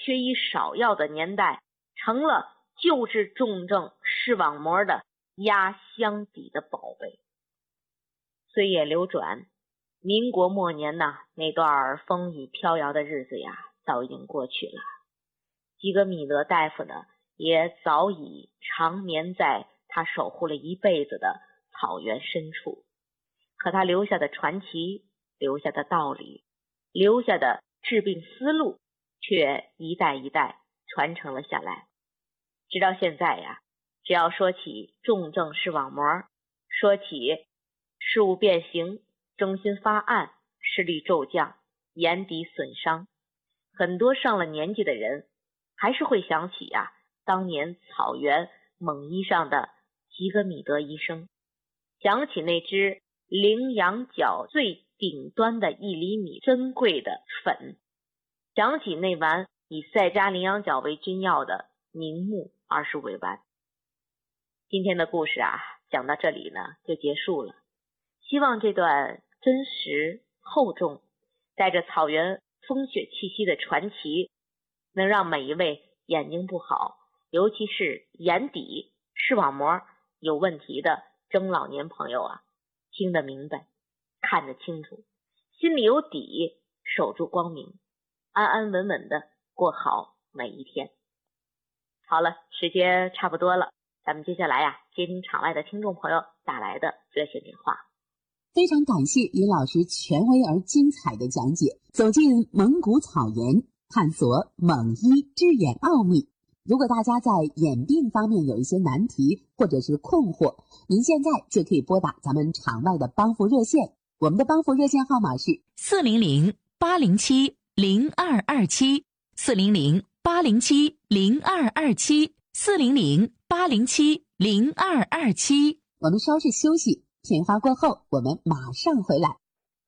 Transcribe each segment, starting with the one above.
缺医少药的年代，成了救治重症视网膜的压箱底的宝贝。岁月流转，民国末年那段风雨飘摇的日子呀，早已经过去了。吉格米德大夫也早已长眠在他守护了一辈子的草原深处。可他留下的传奇，留下的道理，留下的治病思路，却一代一代传承了下来。直到现在呀，只要说起重症视网膜，说起视物变形、中心发暗、视力骤降、眼底损伤，很多上了年纪的人还是会想起当年草原猛医上的吉格米德医生，想起那只羚羊角最顶端的1厘米珍贵的粉，想起那丸以赛迦羚羊角为君药的明目20味丸。今天的故事讲到这里就结束了。希望这段真实厚重带着草原风雪气息的传奇，能让每一位眼睛不好，尤其是眼底视网膜有问题的中老年朋友听得明白，看得清楚，心里有底，守住光明，安安稳稳的过好每一天。好了，时间差不多了，咱们接下来接听场外的听众朋友打来的热线电话。 非常感谢尹老师权威而精彩的讲解，走进蒙古草原，探索蒙医治眼奥秘。如果大家在眼病方面有一些难题或者是困惑，您现在就可以拨打咱们场外的帮扶热线，我们的帮扶热线号码是 400-807-0227 400-807-0227 400-807-0227。 我们稍事休息，片花过后我们马上回来。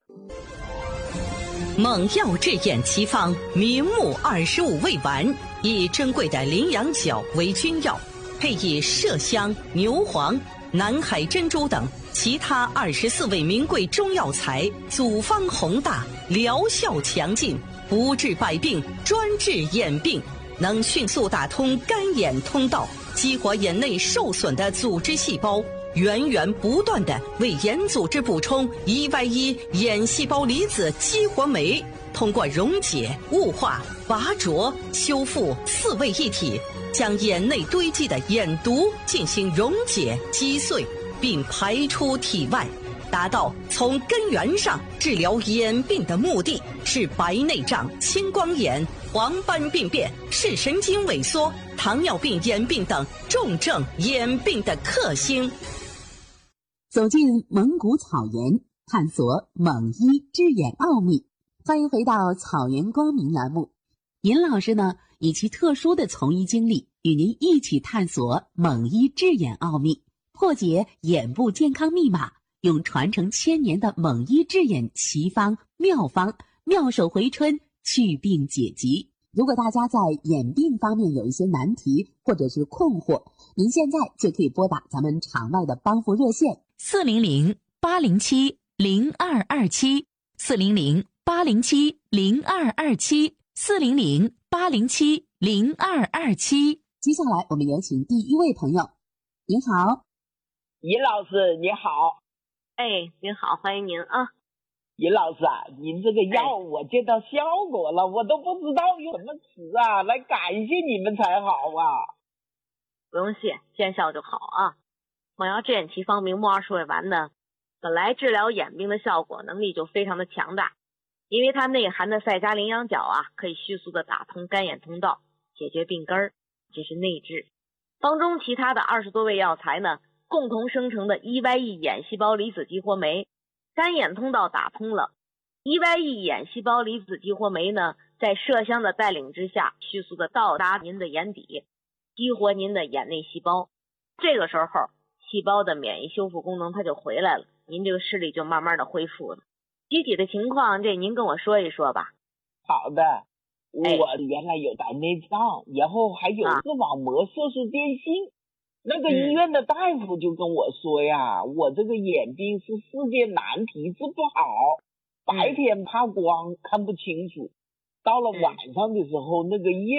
猛药治眼奇方明目25味丸，以珍贵的羚羊角为君药，配以麝香、牛黄、南海珍珠等其他24味名贵中药材，组方宏大，疗效强劲，不治百病，专治眼病，能迅速打通干眼通道，激活眼内受损的组织细胞，源源不断地为眼组织补充1Y1眼细胞离子激活酶，通过溶解、雾化、拔灼、修复4位一体，将眼内堆积的眼毒进行溶解击碎，并排出体外，达到从根源上治疗眼病的目的，是白内障、青光眼、黄斑病变、视神经萎缩、糖尿病眼病等重症眼病的克星。 走进蒙古草原，探索蒙医治眼奥秘。欢迎回到草原光明栏目，尹老师以其特殊的从医经历，与您一起探索蒙医治眼奥秘，破解眼部健康密码，用传承1000年的蒙医治眼奇方妙方，妙手回春，祛病解疾。如果大家在眼病方面有一些难题或者是困惑，您现在就可以拨打咱们场外的帮扶热线 400-807-0227 400-807-0227 400-807-0227。 接下来我们有请第一位朋友。您好。 尹老师你好。 您好，欢迎您尹老师您这个药我见到效果了，我都不知道用什么词来感谢你们才好不用谢，见效就好蒙药治眼奇方明目20味丸本来治疗眼病的效果能力就非常的强大，因为它内含的赛迦羚羊角可以迅速的打通干眼通道，解决病根儿，这是内治。方中其他的20多味药材共同生成的1Y1眼细胞离子激活酶，干眼通道打通了，1Y1眼细胞离子激活酶在麝香的带领之下，迅速的到达您的眼底，激活您的眼内细胞。这个时候细胞的免疫修复功能它就回来了，您这个视力就慢慢的恢复了。具体的情况这您跟我说一说吧。 好的，我原来有白内障，然后还有视网膜色素变性，那个医院的大夫就跟我说呀，我这个眼病是世界难题，治不好，白天怕光看不清楚，到了晚上的时候那个夜